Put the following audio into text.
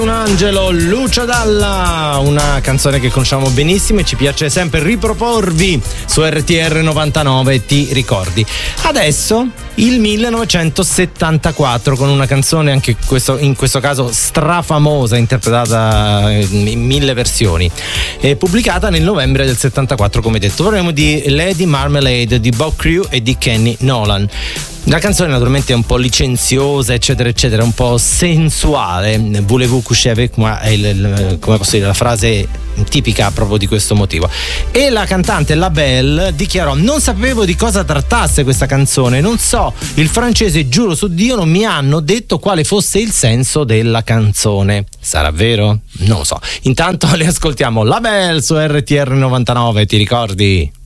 Un angelo, Lucio Dalla, una canzone che conosciamo benissimo e ci piace sempre riproporvi su RTR 99, ti ricordi. Adesso il 1974 con una canzone anche in questo caso strafamosa, interpretata in 1000 versioni, pubblicata nel novembre del 74, come detto. Parliamo di Lady Marmalade di Bob Crewe e di Kenny Nolan. La canzone naturalmente è un po' licenziosa, eccetera eccetera, un po' sensuale. Voulez-vous coucher avec moi è come posso dire, la frase tipica proprio di questo motivo. E la cantante LaBelle dichiarò: non sapevo di cosa trattasse questa canzone, non so il francese, giuro su Dio non mi hanno detto quale fosse il senso della canzone. Sarà vero? Non lo so. Intanto le ascoltiamo LaBelle su RTR 99, ti ricordi?